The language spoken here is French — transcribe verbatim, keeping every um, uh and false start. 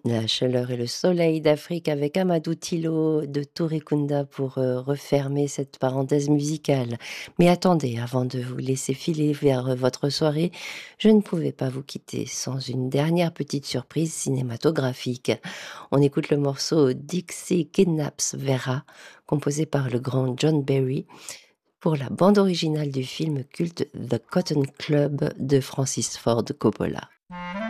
La chaleur et le soleil d'Afrique avec Amadou Thilo de Touré Kunda pour euh, refermer cette parenthèse musicale. Mais attendez, avant de vous laisser filer vers euh, votre soirée, je ne pouvais pas vous quitter sans une dernière petite surprise cinématographique. On écoute le morceau Dixie Kidnaps Vera, composé par le grand John Barry, pour la bande originale du film culte The Cotton Club de Francis Ford Coppola.